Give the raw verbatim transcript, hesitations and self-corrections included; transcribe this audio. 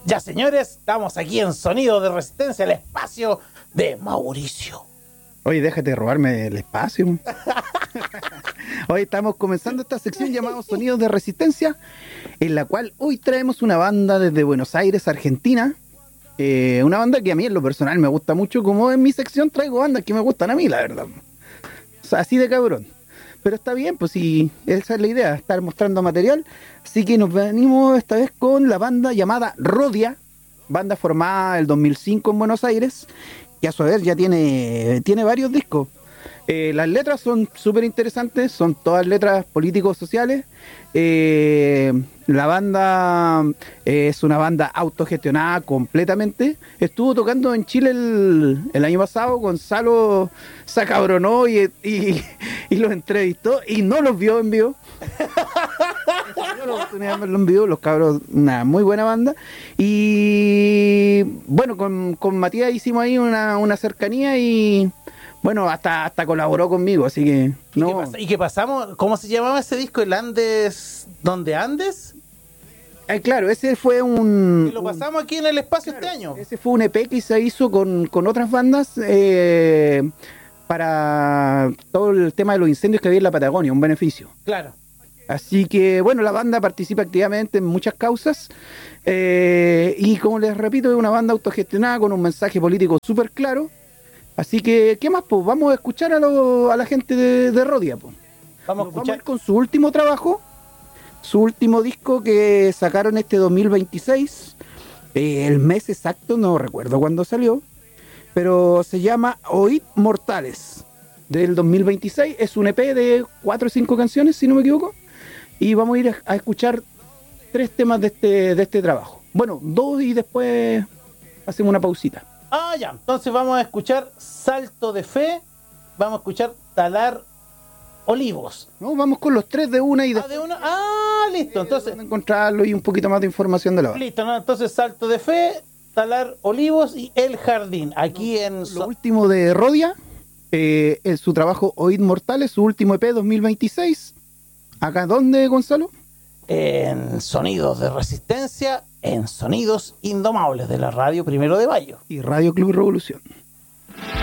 Ya, señores, estamos aquí en Sonido de Resistencia, el espacio de Mauricio. Oye, déjate de robarme el espacio. Hoy estamos comenzando esta sección llamada Sonidos de Resistencia, en la cual hoy traemos una banda desde Buenos Aires, Argentina. Eh, una banda que a mí en lo personal me gusta mucho, como en mi sección traigo bandas que me gustan a mí, la verdad. O sea, así de cabrón. Pero está bien, pues sí, esa es la idea, estar mostrando material. Así que nos venimos esta vez con la banda llamada Rodia, banda formada el dos mil cinco en Buenos Aires, que a su vez ya tiene, tiene varios discos. Eh, las letras son súper interesantes, son todas letras políticos sociales. Eh, la banda eh, es una banda autogestionada completamente. Estuvo tocando en Chile el, el año pasado. Gonzalo se acabronó y, y, y los entrevistó y no los vio en vivo. Yo la oportunidad de verlo en vivo, los cabros, una muy buena banda. Y bueno, con, con Matías hicimos ahí una, una cercanía y bueno, hasta, hasta colaboró conmigo, así que no. ¿Y, qué pasa? ¿Y qué pasamos? ¿Cómo se llamaba ese disco? ¿El Andes? ¿Dónde Andes? Eh, claro, ese fue un... Y lo pasamos aquí en el espacio claro, este año. Ese fue un E P que se hizo con, con otras bandas eh, para todo el tema de los incendios que había en la Patagonia, un beneficio. Claro. Así que, bueno, la banda participa activamente en muchas causas eh, y, como les repito, es una banda autogestionada con un mensaje político súper claro. Así que, ¿qué más? Pues vamos a escuchar a, lo, a la gente de, de Rodia. Pues. Vamos a escuchar. Vamos a con su último trabajo, su último disco que sacaron este dos mil veintiséis. Eh, el mes exacto, no recuerdo cuándo salió, pero se llama Oíd Mortales, del dos mil veintiséis. Es un E P de cuatro o cinco canciones, si no me equivoco. Y vamos a ir a, a escuchar tres temas de este, de este trabajo. Bueno, dos y después hacemos una pausita. Ah, ya. Entonces vamos a escuchar Salto de Fe. Vamos a escuchar Talar Olivos. No, vamos con los tres de una y Ah, de una. Ah, listo. Entonces, encontrarlo y un poquito más de información de la banda. listo, ¿no? Entonces Salto de Fe, Talar Olivos y El Jardín. Aquí en... Lo So- último de Rodia, eh, es su trabajo Oíd Mortales, su último E P dos mil veintiséis. ¿Acá dónde, Gonzalo? en Sonidos de Resistencia, en Sonidos Indomables de la radio Primero de Mayo. Y Radio Club Revolución.